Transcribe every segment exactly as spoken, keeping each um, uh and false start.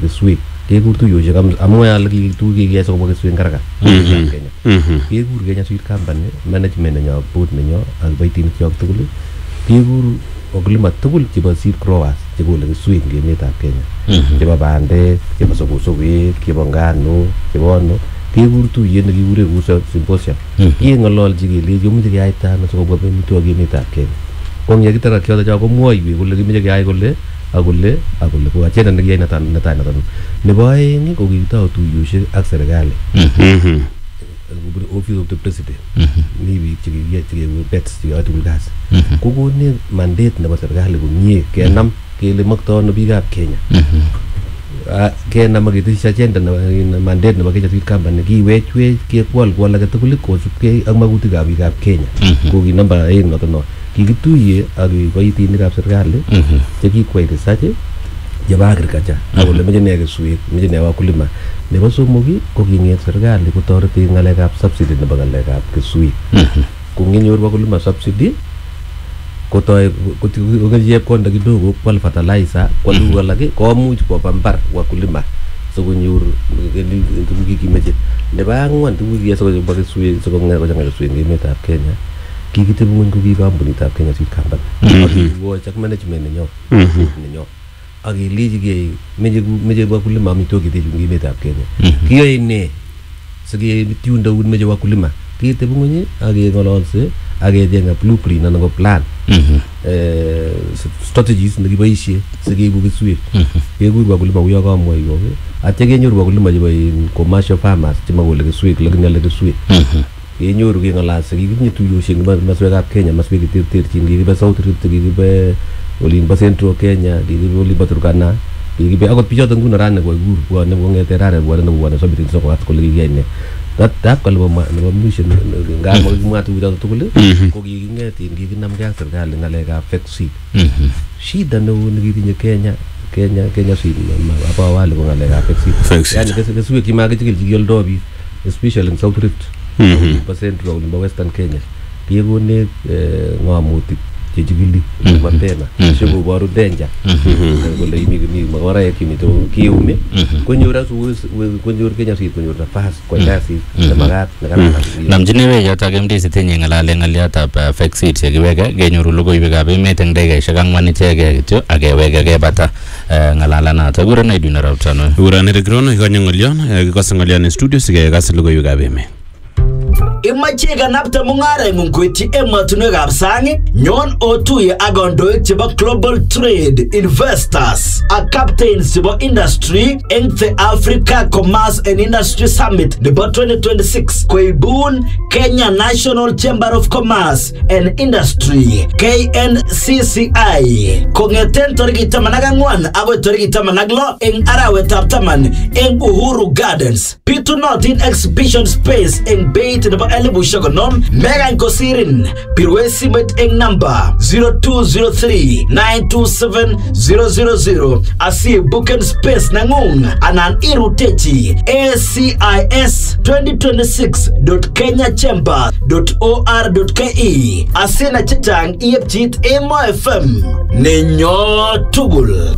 keswek kekur tuyoshek amu alaki tuge keso ko keswek karaka Kenya kekur Kenya Seed Company management nenyo board nenyo ak baitinik chok tugul kekur wakulima tugul chebo seed growers chekole keswek eng emetab Kenya chebo bandek chebo sokosok chebo ngano chebo ano kekur tuyet nekikure kuso symposium kengololji kele yomeche keyaita ano sikobwa amitwogik emetab Kenya kong yekitar choto cho komwoiwech kole kimeche keyai kole akole akole ko agenda nekiyai netai netai netai nebo aeng ko kikitou tuyoshek ak serikali Office of the President ni biik chekiyai chekekure bets cheyoe tugul kasi kokone mandate nebo serikali komie kenam kele moktoi ano biikab Kenya kenam aketesyi agenda mandate nebo Kenya Seed Company kiwechwech kekwol kwol age tugul kosubkei ak makutikab biikab Kenya ko ki namba aeng noto no kikituye ak koitinikab serikali chekikwai research chebo agriculture akole meche ne keswek meche ne wakulima nebo somok ko kinget serikali kotoreti ngalekab subsidy nebo ngalekab keswek ko ngenyor wakulima subsidy kotoi kochep konda kidogo kwal fertilizer kwal tuguk alak komuch koba mbar wakulima sikonyor tuguk kikimeche nebo angwan tuguk yesokoba keswek sikongaa kochanga keswek eng emetab Kenya kikitebi ngweny ko ki kampunitab Kenya Seed Company ak ak management nenyo nenyo ak ilijige meje meje wakulima amitwogik eng emetab Kenya kiyoe ne siketiunda un meje wakulima kitebi ngweny ak kengololse ak kechenga blueprint anan ko plan eh strategies nekiboisie sikeibu keswek kekur wakulima uyo kamwoi ko atya kenyoru wakulima chebo commercial farmers chemakole keswek lakini ale keswek kenyoru kengololse kikitinye tuyoshek nebo maswekab Kenya maswek cheterterchin kikibe South Rift kikibe olimbo Central Kenya kikibe olimbo Turkana kikibe akot bichoto nguno rani koikur bwane kongete rani bwane bwane sobitin soko at kole kiyai ne tap kale nebo mission ngamo kimwa tuyoto tugul ko kikingetin kikinamge ak serikali ngalekab fake seed shida neo nekitinye Kenya Kenya Kenya seed apa awali ko ngalekab fake seed yani keswek kimakichikil chikioldoi biik especially in South Rift kwa Central limba Western Kenya kiyekone ngamutik chechikili mapema sio boru danger kole imi mi magora yakini to kiume konyora konyor Kenya Seed konyor nafasi kwa kasi na magat namjine yata gemdi sitenye ngalale ngaliatab fake seed chekiweke genyoru logoiwekab emet eng dakikaishek angwan ichege kityo akeweke kebata ngalala nato kurana iduna rawtano kurana rekrono ikonye ngolion kikose ngolion en studio sikekase logoiwekab emet Imache kanapta mung'ara ng'ungkweti ematunwekab sang nyon otuye ak kandoik chebo Global Trade Investors ak captains chebo industry eng the Africa Commerce and Industry Summit nebo twenty twenty-six koibun Kenya National Chamber of Commerce and Industry K N C C I kong'eten tarikit taman ak ang'wan agoi tarikit taman ak lo eng arawetab taman eng Uhuru Gardens. Bitunotin exhibition space eng beit nebo elibushek konom mega nkosirin pirwe simet eng number zero two zero three nine two seven zero zero zero asi booking space nangung anan irutechi A C I S twenty twenty-six dot kenya chamber dot or dot ke asina chechang iepchit Emo F M nenyo tugul.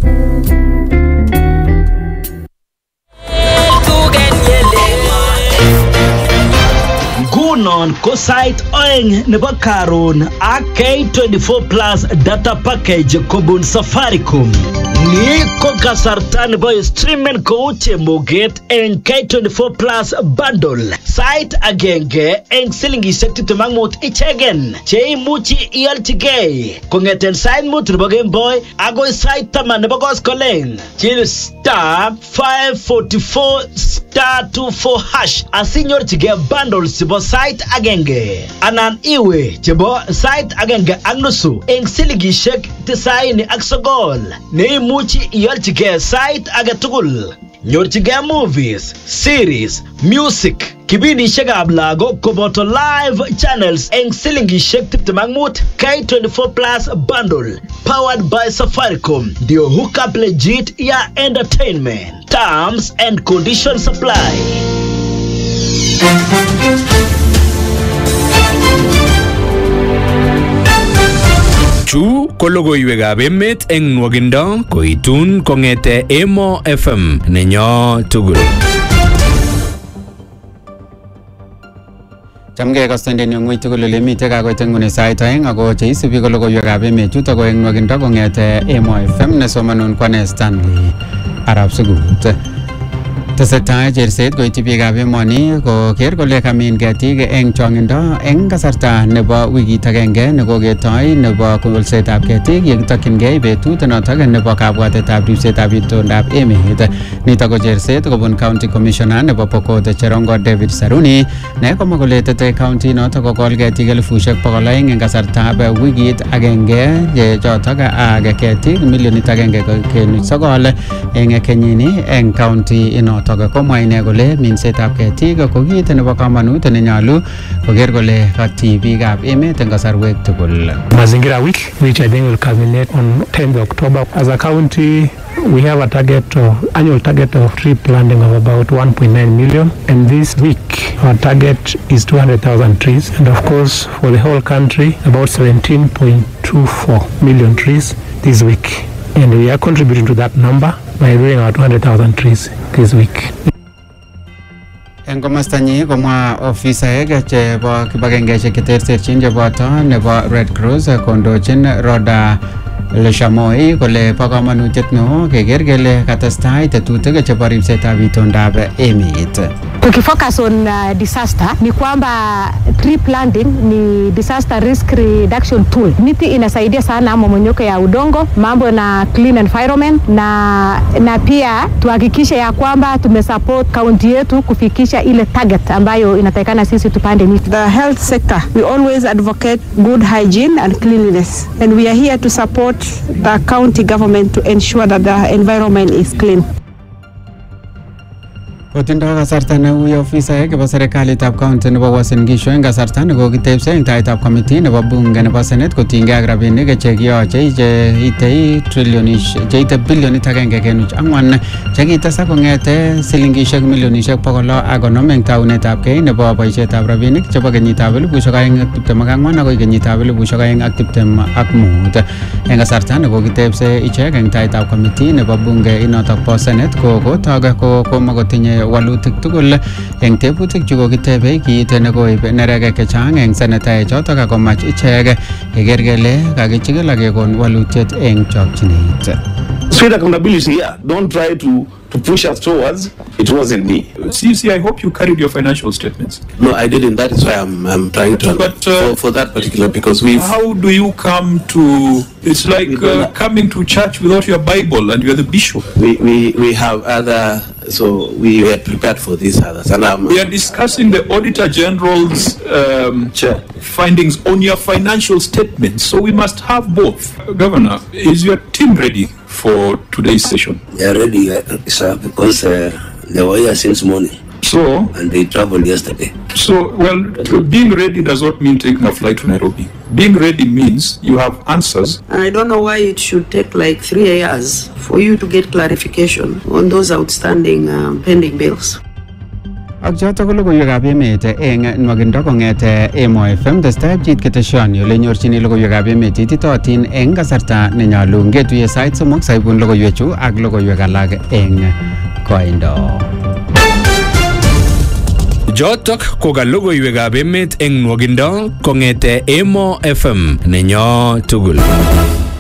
Gunon ko site oeng nebo karon ak K twenty-four plus data package kobun Safaricom. Ni ko kasarta nebo streamen kou chemoget en K twenty-four plus bundle. Site agenge en silingishek tiptem ak mut ichegen cheimuchi ialchigei kong'eten site mut nebo Game Boy agoi site taman nebo koskoleng. Chill star five forty-four star twenty-four hash asinyorchigei bundles chebo site agenge anan iwe chebo site agenge ak nusu eng silingishek tisaini ak sogol neimuchi ialchigei site age tugul. Nyorchigei movies, series, music, kibindishekab lagok koboto live channels eng silingishek tiptem ak mut. K twenty-four plus bundle powered by Safaricom ndio hookup legit ya entertainment. Terms and conditions apply. Chu ko logoiwekab emet eng nwogindo koitun kong'ete Emo F M nenyo tugul. Chamgei kastenden yung ng'ui tugul ole mitei kakoit eng nguni sait aeng ako cheisubi ko logoiwekab emet chutok ko eng nwogindo kong'ete Emo F M nesomanun kwane Stanley Arap Sugut. Tesetai cherset koityi biikab emoni koker kole kamin ketik eng chong'indo eng kasarta nebo wikit agenge nekoketoi nebo kolsetab ketik yekitokyingei betut notok nebo kabwatetab ribsetab itondab emet. Nitok ko cherset kobun County Commissioner nebo Pokot Cherongo David Saruni ne komwa kole tetei county notok kokol ketik elifusiek bokol aeng eng kasartab wikit agenge ye chotok ak ketik milionit agenge kenuch sokol eng kenyini eng county inotok. Komwa ine kole minsetab ketik ko kiit nebo kamanut nenyolu koker kole katyi biikab emet eng kasarwek tugul. Mazingira Week, which I think will culminate on tenth of October. As a county, we have a target of annual target of tree planting of about one point nine million, and this week our target is two hundred thousand trees, and of course for the whole country about seventeen point two four million trees this week, and we are contributing to that number by doing our two hundred thousand trees this week. Eng komastanyi komwa ofisaek chebo kibagengeisiek cheterterchin cheboto nebo Red Cross kondochin Rhoda Leshamoi kole bo kamanutiet neo keker kele katestai tetutik chebo ribsetab itondab emet. Tukifocus on uh, disaster ni kwamba tree planting ni disaster risk reduction tool. Miti inasaidia sana mmomonyoko ya udongo, mambo na clean environment na na pia tuhakikishe ya kwamba tumesupport county yetu kufikisha ile target ambayo inatakikana sisi tupande miti. The health sector, we always advocate good hygiene and cleanliness, and we are here to support the county government to ensure that the environment is clean. Kotindo kasarta neuyo ofisaek chebo serikalitab county nebo Uasin Gishu eng kasarta nekokitebse eng taitab committee nebo bunge nebo Senate kotinygei ak rabinik chekiyoche cheitei trilionishek cheite bilionit agenge kenuch ang'wan chekitesak kong'ete silingishek milionishek bokol lo ak konom eng taunetab kei nebo boisietab rabinik chebo kenyitab elipusiek aeng ak tiptem ak ang'wan akoi kenyitab elipusiek aeng ak tiptem ak mut. Eng kasarta nekokitebse ichek eng taitab committee nebo bunge inotok bo Senate ko kotok ko komakotinye walutik tugul eng tebutik chu kokitebe kiit nekoib neregek chechang eng senetaek chotok akomach ichek keker kele kakichikil ak kekon walutiet eng chokchinet. Straight accountability here. Don't try to to push us towards it wasn't me. C C, I hope you carried your financial statements. No, I didn't. That is why I'm I'm trying to. But uh, for, for that particular, because we. How do you come to? It's like uh, coming to church without your Bible, and you're the bishop. We we we have other. So we were prepared for these others, and I'm. We are discussing the Auditor General's um, findings on your financial statements. So we must have both. Governor, is your team ready for today's session? They are ready, uh, sir, because uh, they were here since morning. So, and they traveled yesterday. So, well, being ready does not mean taking a flight to Nairobi. Being ready means you have answers. I don't know why it should take like three years for you to get clarification on those outstanding um, pending bills. Ak chotok ko logoiwekab emet eng nwogindo kong'ete Emo F M testai pchit keteshoni ole nyorchini logoiwekab emet ititootin eng kasarta nenyolu ngetuiye sait somok saibun logoiwechu ak logoiwek alak eng koindo. Jotok ko ka logoiwekab emet eng nwogindo kong'ete Emo F M nenyo tugul.